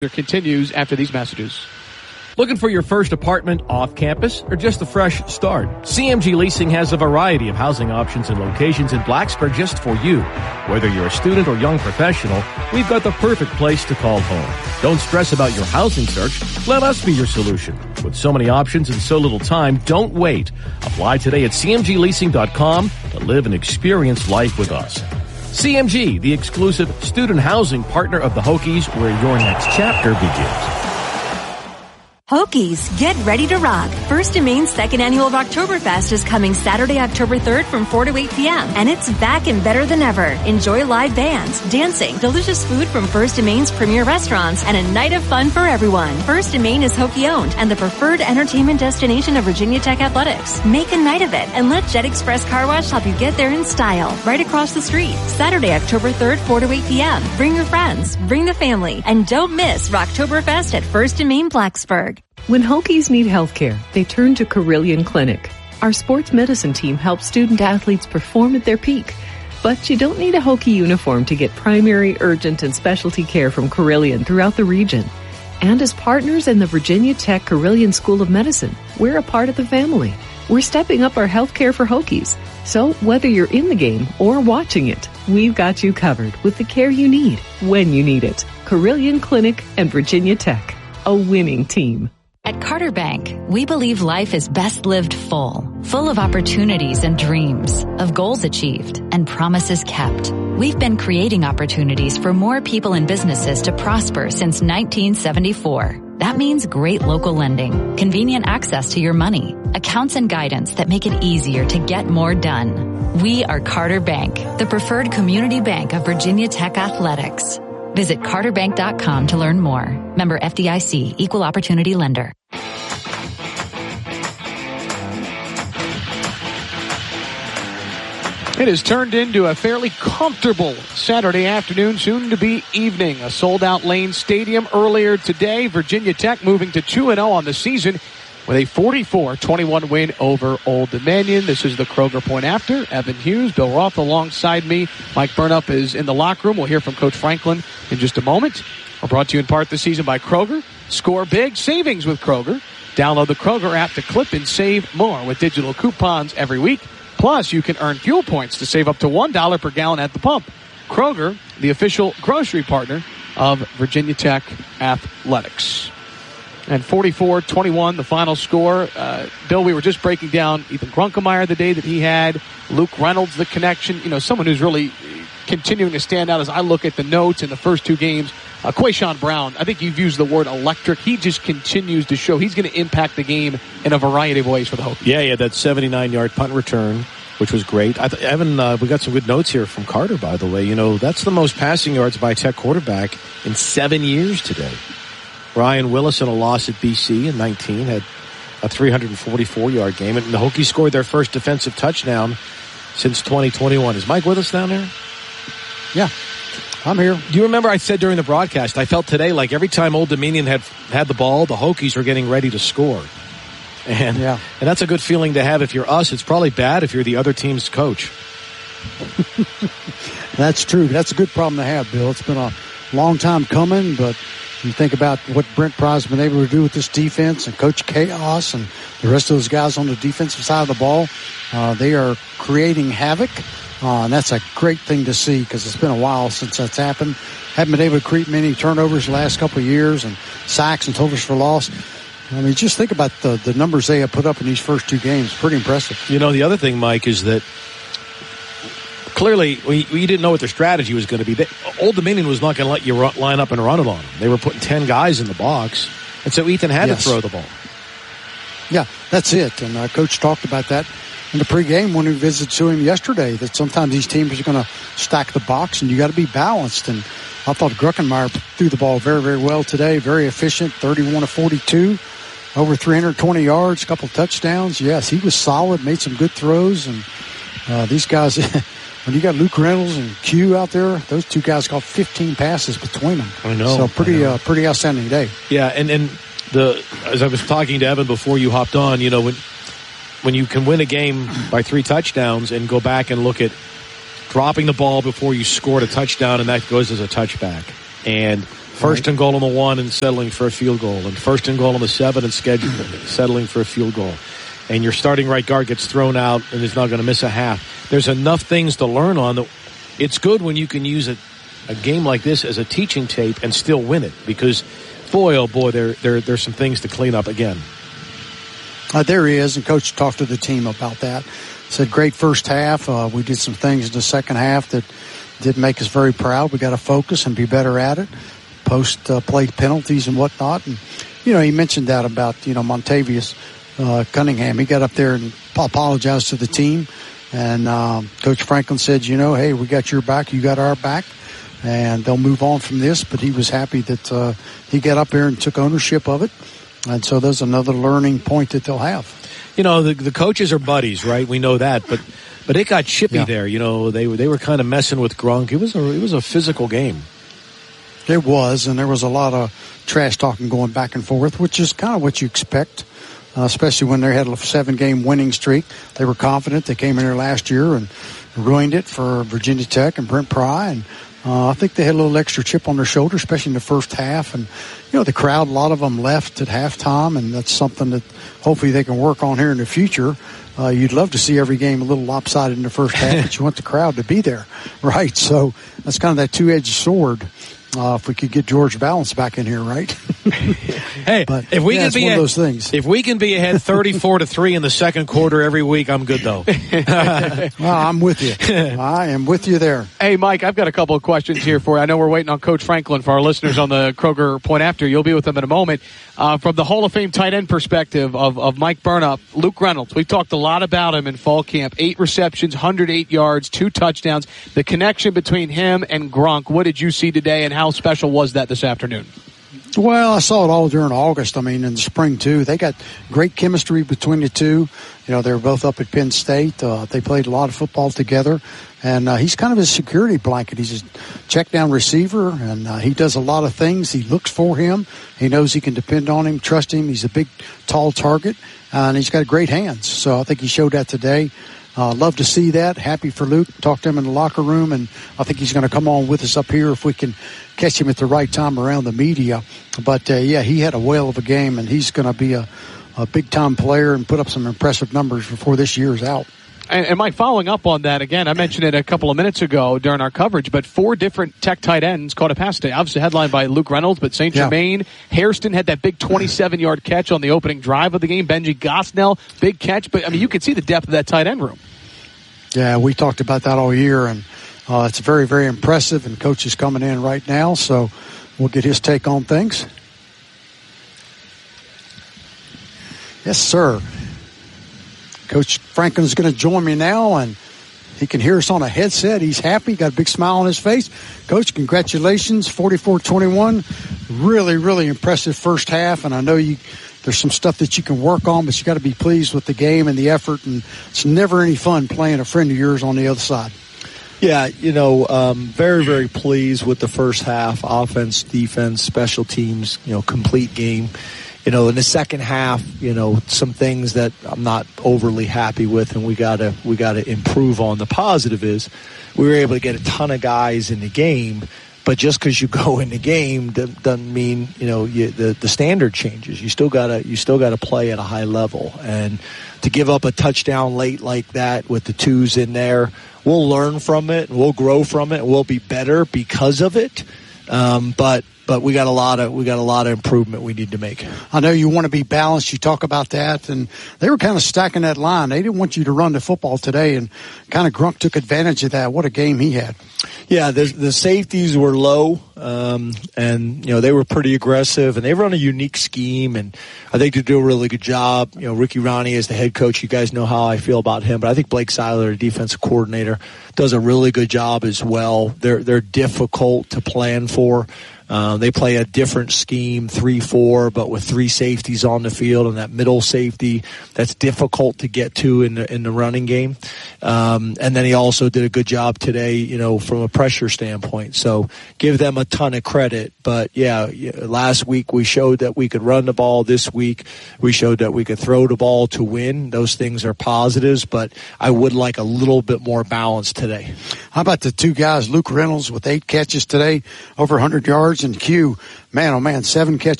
Continues after these messages. Looking for your first apartment off campus or just a fresh start? CMG Leasing has a variety of housing options and locations in Blacksburg just for you. Whether you're a student or young professional, we've got the perfect place to call home. Don't stress about your housing search. Let us be your solution. With so many options and so little time, don't wait. Apply today at cmgleasing.com to live and experience life with us. CMG, the exclusive student housing partner of the Hokies, where your next chapter begins. Hokies, get ready to rock. First & Main's second annual Rocktoberfest is coming Saturday, October 3rd from 4 to 8 p.m. And it's back and better than ever. Enjoy live bands, dancing, delicious food from First & Main's premier restaurants, and a night of fun for everyone. First & Main is Hokie owned and the preferred entertainment destination of Virginia Tech Athletics. Make a night of it and let Jet Express Car Wash help you get there in style. Right across the street. Saturday, October 3rd, 4 to 8 p.m. Bring your friends, bring the family, and don't miss Rocktoberfest at First & Main Blacksburg. When Hokies need health care, they turn to Carilion Clinic. Our sports medicine team helps student athletes perform at their peak. But you don't need a Hokie uniform to get primary, urgent, and specialty care from Carilion throughout the region. And as partners in the Virginia Tech Carilion School of Medicine, we're a part of the family. We're stepping up our health care for Hokies. So whether you're in the game or watching it, we've got you covered with the care you need when you need it. Carilion Clinic and Virginia Tech, a winning team. At Carter Bank, we believe life is best lived full of opportunities and dreams, of goals achieved and promises kept. We've been creating opportunities for more people and businesses to prosper since 1974. That means great local lending, convenient access to your money, accounts and guidance that make it easier to get more done. We are Carter Bank, the preferred community bank of Virginia Tech Athletics. Visit carterbank.com to learn more. Member FDIC, Equal Opportunity Lender. It has turned into a fairly comfortable Saturday afternoon, soon to be evening. A sold-out Lane Stadium earlier today. Virginia Tech moving to 2-0 on the season with a 44-21 win over Old Dominion. This is the Kroger Point After. Evan Hughes, Bill Roth alongside me. Mike Burnup is in the locker room. We'll hear from Coach Franklin in just a moment. We're brought to you in part this season by Kroger. Score big savings with Kroger. Download the Kroger app to clip and save more with digital coupons every week. Plus, you can earn fuel points to save up to $1 per gallon at the pump. Kroger, the official grocery partner of Virginia Tech Athletics. And 44-21, the final score. Bill, we were just breaking down Ethan Grunkemeyer the day that he had. Luke Reynolds, the connection. You know, someone who's really continuing to stand out as I look at the notes in the first two games. Quayshawn Brown, I think you've used the word electric. He just continues to show he's going to impact the game in a variety of ways for the Hokies. Yeah, that 79-yard punt return, which was great. Evan, we got some good notes here from Carter, by the way. You know, that's the most passing yards by a Tech quarterback in 7 years today. Ryan Willis in a loss at BC in 19 had a 344-yard game. And the Hokies scored their first defensive touchdown since 2021. Is Mike with us down there? Yeah, I'm here. Do you remember I said during the broadcast, I felt today like every time Old Dominion had the ball, the Hokies were getting ready to score. And that's a good feeling to have if you're us. It's probably bad if you're the other team's coach. That's true. That's a good problem to have, Bill. It's been a long time coming, but you think about what Brent Pry's been able to do with this defense and Coach Chaos and the rest of those guys on the defensive side of the ball. They are creating havoc, and that's a great thing to see because it's been a while since that's happened. Haven't been able to create many turnovers the last couple of years and sacks and totals for loss. I mean, just think about the numbers they have put up in these first two games. Pretty impressive. You know, the other thing, Mike, is that clearly we didn't know what their strategy was going to be. Old Dominion was not going to let you line up and run it on them. They were putting 10 guys in the box, and so Ethan had to throw the ball. Yeah, that's it. And Coach talked about that in the pregame when we visited to him yesterday, that sometimes these teams are going to stack the box, and you got to be balanced. And I thought Grunkemeyer threw the ball very, very well today. Very efficient, 31 of 42. Over 320 yards, a couple touchdowns. Yes, he was solid, made some good throws. And these guys, when you got Luke Reynolds and Q out there, those two guys got 15 passes between them. I know. So pretty outstanding day. Yeah, and as I was talking to Evan before you hopped on, you know, when you can win a game by 3 touchdowns and go back and look at dropping the ball before you scored a touchdown and that goes as a touchback, and First and goal on the 1 and settling for a field goal. And first and goal on the 7 and settling for a field goal. And your starting right guard gets thrown out and is not going to miss a half. There's enough things to learn on. It's good when you can use a game like this as a teaching tape and still win it, because boy, oh boy, there's some things to clean up again. There is, and Coach talked to the team about that. Said great first half. We did some things in the second half that didn't make us very proud. We got to focus and be better at it. Post-play penalties and whatnot. And, he mentioned that about, Montavious Cunningham. He got up there and apologized to the team. And Coach Franklin said, hey, we got your back, you got our back. And they'll move on from this. But he was happy that he got up there and took ownership of it. And so there's another learning point that they'll have. The coaches are buddies, right? We know that. But it got chippy there. They were kind of messing with Gronk. It was a physical game. It was, and there was a lot of trash talking going back and forth, which is kind of what you expect, especially when they had a 7-game winning streak. They were confident. They came in there last year and ruined it for Virginia Tech and Brent Pry. And I think they had a little extra chip on their shoulder, especially in the first half. And, the crowd, a lot of them left at halftime, and that's something that hopefully they can work on here in the future. You'd love to see every game a little lopsided in the first half, but you want the crowd to be there, right? So that's kind of that two-edged sword. If we could get George Balance back in here, right? Hey, but if we can be one of those things. If we can be ahead 34-3 in the second quarter every week, I'm good though. Well, I'm with you. I am with you there. Hey, Mike, I've got a couple of questions here for you. I know we're waiting on Coach Franklin for our listeners on the Kroger Point After. You'll be with them in a moment. From the Hall of Fame tight end perspective of Mike Burnup, Luke Reynolds, we've talked a lot about him in fall camp. 8 receptions, 108 yards, 2 touchdowns. The connection between him and Gronk, what did you see today, and how special was that this afternoon? Well, I saw it all during August. I mean, in the spring, too. They got great chemistry between the two. They were both up at Penn State. They played a lot of football together. And he's kind of his security blanket. He's a check-down receiver, and he does a lot of things. He looks for him. He knows he can depend on him, trust him. He's a big, tall target, and he's got great hands. So I think he showed that today. Love to see that. Happy for Luke. Talked to him in the locker room, and I think he's going to come on with us up here if we can catch him at the right time around the media. But, he had a whale of a game, and he's going to be a big-time player and put up some impressive numbers before this year's out. And Mike, following up on that, again, I mentioned it a couple of minutes ago during our coverage, but 4 different Tech tight ends caught a pass today. Obviously headlined by Luke Reynolds, but St. Germain, Hairston had that big 27-yard catch on the opening drive of the game. Benji Gosnell, big catch. But, you could see the depth of that tight end room. Yeah, we talked about that all year, and it's very, very impressive, and Coach is coming in right now, so we'll get his take on things. Yes, sir. Coach Franklin is going to join me now, and he can hear us on a headset. He's happy, got a big smile on his face. Coach, congratulations, 44-21. Really, really impressive first half, and I know there's some stuff that you can work on, but you got to be pleased with the game and the effort, and it's never any fun playing a friend of yours on the other side. Yeah, very, very pleased with the first half, offense, defense, special teams, complete game. In the second half, some things that I'm not overly happy with, and we gotta improve on. The positive is we were able to get a ton of guys in the game, but just because you go in the game doesn't mean the standard changes. You still gotta play at a high level, and to give up a touchdown late like that with the 2s in there, we'll learn from it, and we'll grow from it, and we'll be better because of it. But we got a lot of improvement we need to make. I know you want to be balanced. You talk about that, and they were kind of stacking that line. They didn't want you to run the football today, and kind of Gronk took advantage of that. What a game he had. Yeah, the safeties were low, and they were pretty aggressive, and they run a unique scheme, and I think they do a really good job. Ricky Ronnie is the head coach. You guys know how I feel about him, but I think Blake Seiler, the defensive coordinator, does a really good job as well. They're difficult to plan for. They play a different scheme, 3-4, but with 3 safeties on the field, and that middle safety that's difficult to get to in the running game. And then he also did a good job today, from a pressure standpoint. So give them a ton of credit. But last week we showed that we could run the ball. This week we showed that we could throw the ball to win. Those things are positives, but I would like a little bit more balance today. How about the 2 guys, Luke Reynolds with 8 catches today, over 100 yards? Carson Q, man, oh man, 7 catches